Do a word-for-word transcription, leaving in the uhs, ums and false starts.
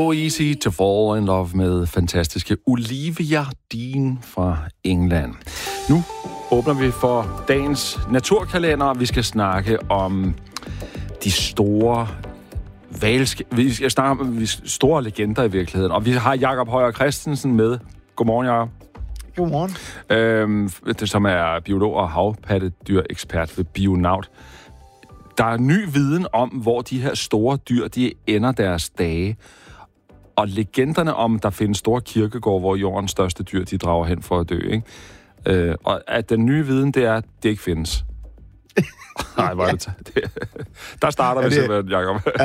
So easy to fall in love med fantastiske Olivia Dean fra England. Nu åbner vi for dagens naturkalender, og vi skal snakke om de store valske... Vi skal snakke om de store legender i virkeligheden. Og vi har Jakob Højer Christensen med. Godmorgen, Jakob. Godmorgen. Øhm, det, som er biolog og havpattedyr-ekspert ved Bionaut. Der er ny viden om, hvor de her store dyr, de ender deres dage. Og legenderne om, der findes store kirkegårde, hvor jordens største dyr, de drager hen for at dø, ikke? Øh, og at den nye viden, det er, at det ikke findes. Nej, hvor er det? Der starter ja, vi simpelthen, Jacob.